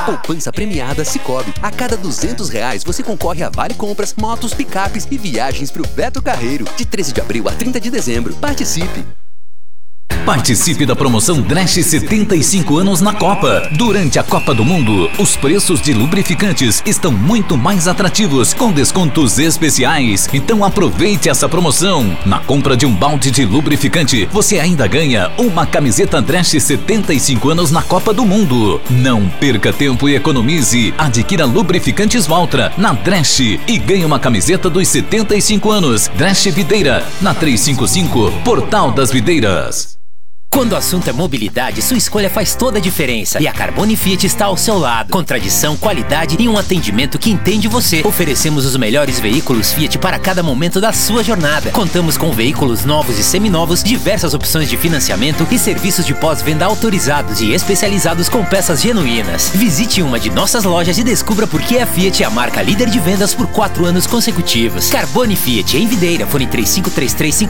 Poupança premiada Sicoob. A cada R$200 você concorre a vale compras, motos, picapes e viagens pro Beto Carreiro. De 13 de abril a 30 de dezembro. Participe! Participe da promoção Dresch 75 anos na Copa. Durante a Copa do Mundo, os preços de lubrificantes estão muito mais atrativos, com descontos especiais. Então aproveite essa promoção. Na compra de um balde de lubrificante, você ainda ganha uma camiseta Dresch 75 anos na Copa do Mundo. Não perca tempo e economize. Adquira lubrificantes Valtra na Dresch e ganhe uma camiseta dos 75 anos. Dresch Videira, na 355, Portal das Videiras. Quando o assunto é mobilidade, sua escolha faz toda a diferença. E a Carbone Fiat está ao seu lado. Com tradição, qualidade e um atendimento que entende você. Oferecemos os melhores veículos Fiat para cada momento da sua jornada. Contamos com veículos novos e seminovos, diversas opções de financiamento e serviços de pós-venda autorizados e especializados com peças genuínas. Visite uma de nossas lojas e descubra por que a Fiat é a marca líder de vendas por 4 anos consecutivos. Carbone Fiat, em Videira, fone 3533